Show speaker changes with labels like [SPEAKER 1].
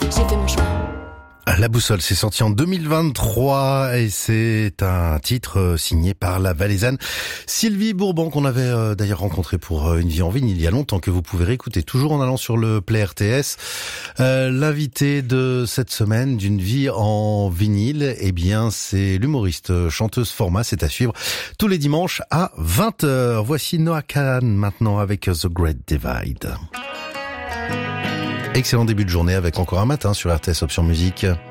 [SPEAKER 1] j'ai fait mon choix.
[SPEAKER 2] La boussole, c'est sorti en 2023 et c'est un titre signé par la Valaisanne Sylvie Bourbon qu'on avait d'ailleurs rencontré pour Une vie en vinyle il y a longtemps, que vous pouvez réécouter toujours en allant sur le Play RTS. L'invité de cette semaine d'Une vie en vinyle, eh bien c'est l'humoriste chanteuse Forma, c'est à suivre tous les dimanches à 20h. Voici Noah Kahan maintenant avec The Great Divide. Excellent début de journée avec encore un matin sur RTS Option Musique.